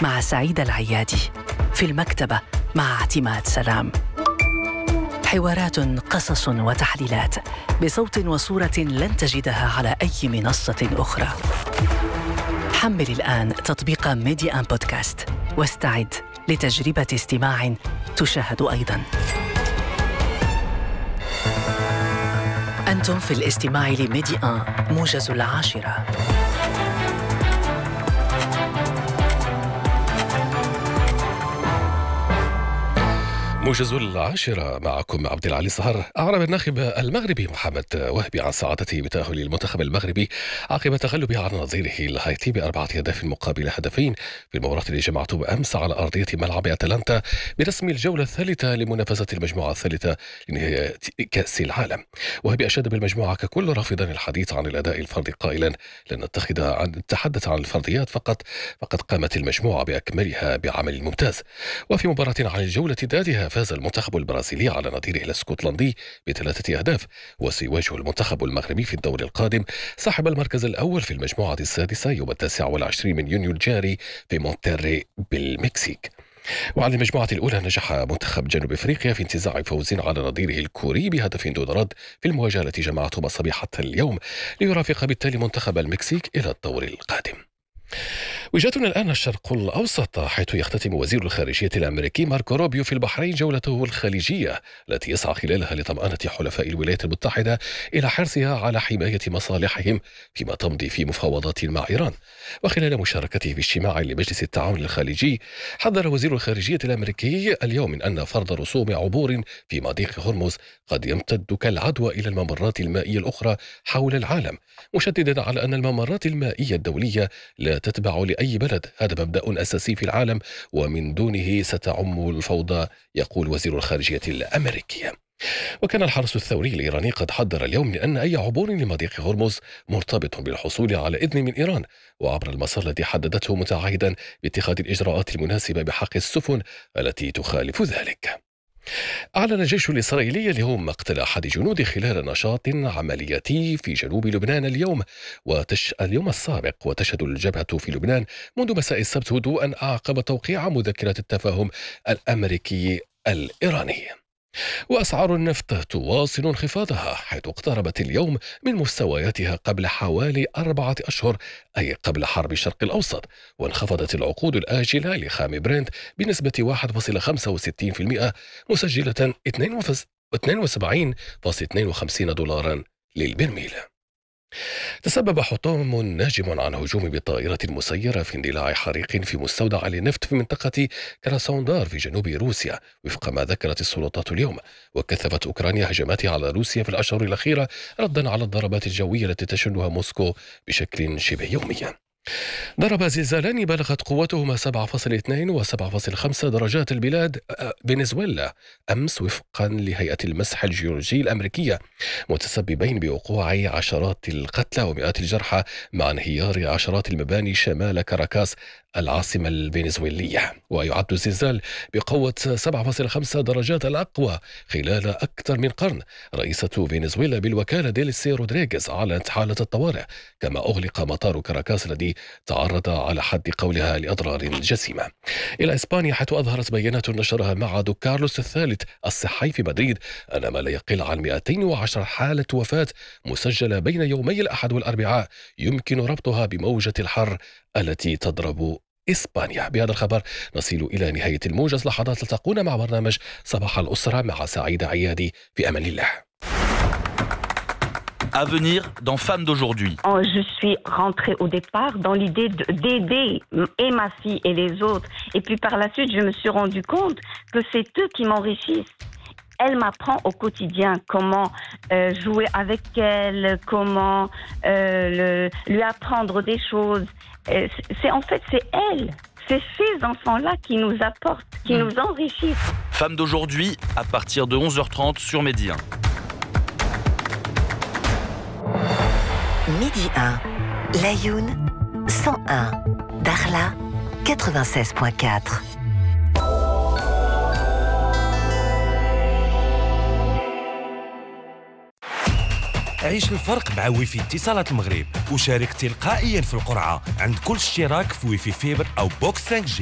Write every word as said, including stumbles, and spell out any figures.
مع سعيدة العيادي، في المكتبة مع اعتماد سلام. حوارات، قصص وتحليلات بصوت وصورة لن تجدها على أي منصة أخرى. حمل الآن تطبيق ميديا آن بودكاست واستعد لتجربة استماع تشاهد أيضاً. أنتم في الاستماع لميديا آن موجز العاشرة. موجز العاشرة معكم عبد العلي الصهر. أعرب الناخب المغربي محمد وهبي عن سعادته بتأهل المنتخب المغربي عقب تغلبه على نظيره الهايتي بأربعة أهداف مقابل هدفين في المباراة اللي جمعته بأمس على أرضية ملعب أتلانتا برسم الجولة الثالثة لمنافسة المجموعة الثالثة لنهاية كأس العالم. وهبي أشاد بالمجموعة ككل رافضا الحديث عن الأداء الفردي قائلا لن نتخذ عن نتحدث عن الفرديات فقط، فقد قامت المجموعة بأكملها بعمل ممتاز. وفي مباراة عن الجولة ذاتها فاز المنتخب البرازيلي على نظيره الاسكتلندي بثلاثة أهداف، وسيواجه المنتخب المغربي في الدور القادم صاحب المركز الأول في المجموعة السادسة يوم التاسع والعشرين من يونيو الجاري في مونتيري بالمكسيك. وعلى المجموعة الأولى نجح منتخب جنوب أفريقيا في انتزاع فوز على نظيره الكوري بهدف دون رد في المواجهة التي جمعته صبيحة اليوم، ليرافق بالتالي منتخب المكسيك إلى الدور القادم. وجاتنا الآن الشرق الأوسط، حيث يختتم وزير الخارجية الأمريكي ماركو روبيو في البحرين جولته الخليجية التي يسعى خلالها لطمأنة حلفاء الولايات المتحدة إلى حرصها على حماية مصالحهم فيما تمضي في مفاوضات مع إيران. وخلال مشاركته في اجتماع لمجلس التعاون الخليجي، حذر وزير الخارجية الأمريكي اليوم من أن فرض رسوم عبور في مضيق هرمز قد يمتد كالعدوى إلى الممرات المائية الأخرى حول العالم، مشددا على أن الممرات المائية الدولية لا تتبع لأي بلد، هذا مبدأ أساسي في العالم ومن دونه ستعم الفوضى، يقول وزير الخارجية الأمريكية. وكان الحرس الثوري الإيراني قد حذر اليوم من أن أي عبور لمضيق هرمز مرتبط بالحصول على إذن من إيران وعبر المسار الذي حددته، متعهدا باتخاذ الإجراءات المناسبة بحق السفن التي تخالف ذلك. أعلن الجيش الإسرائيلي اليوم مقتل أحد جنود خلال نشاط عملياتي في جنوب لبنان اليوم وتش... اليوم السابق، وتشهد الجبهة في لبنان منذ مساء السبت هدوءا أعقب توقيع مذكرة التفاهم الأمريكي الإيراني. وأسعار النفط تواصل انخفاضها، حيث اقتربت اليوم من مستوياتها قبل حوالي أربعة أشهر، أي قبل حرب الشرق الأوسط، وانخفضت العقود الآجلة لخام برنت بنسبة واحد فاصلة خمسة وستين بالمئة، مسجلة اثنين وسبعين فاصلة اثنين وخمسين دولارا للبرميل. تسبب حطام ناجم عن هجوم بالطائرة المسيرة في اندلاع حريق في مستودع للنفط في منطقة كراسوندار في جنوب روسيا، وفق ما ذكرت السلطات اليوم. وكثفت أوكرانيا هجماتها على روسيا في الأشهر الأخيرة ردا على الضربات الجوية التي تشنها موسكو بشكل شبه يومي. ضرب زلزالان بلغت قوتهما سبعة فاصلة اثنين و سبعة فاصلة خمسة درجات البلاد فنزويلا أمس، وفقا لهيئة المسح الجيولوجي الأمريكية، متسببين بوقوع عشرات القتلى ومئات الجرحى مع انهيار عشرات المباني شمال كاراكاس العاصمة الفنزويلية. ويعد الزلزال بقوة سبعة فاصلة خمسة درجات الأقوى خلال أكثر من قرن. رئيسة فنزويلا بالوكالة ديلسي رودريغيز أعلنت حالة الطوارئ، كما أغلق مطار كاراكاس الذي تعرض على حد قولها لأضرار جسيمة. إلى إسبانيا، حيث أظهرت بيانات نشرها معهد كارلوس الثالث الصحي في مدريد أن ما لا يقل عن مئتين وعشرة حالة وفاة مسجلة بين يومي الأحد والأربعاء يمكن ربطها بموجة الحر التي تضرب إسبانيا. بهذا الخبر نصل إلى نهاية الموجز. لحظات تلتقون مع برنامج صباح الأسرة مع سعيدة عيادي، في أمان الله. À venir dans Femmes d'aujourd'hui. Oh, je suis rentrée au départ dans l'idée de, d'aider et ma fille et les autres. Et puis par la suite, je me suis rendu compte que c'est eux qui m'enrichissent. Elle m'apprend au quotidien comment euh, jouer avec elle, comment euh, le, lui apprendre des choses. Euh, c'est, en fait, c'est elle. C'est ces enfants-là qui nous apportent, qui mmh. nous enrichissent. Femmes d'aujourd'hui, à partir de onze heures trente sur Midi un. Midi un, Laayoune cent un, Dakhla quatre-vingt-seize virgule quatre. عيش الفرق مع ويفي اتصالات المغرب وشارك تلقائيا في القرعة عند كل اشتراك في ويفي فيبر أو بوكس خمسة جي.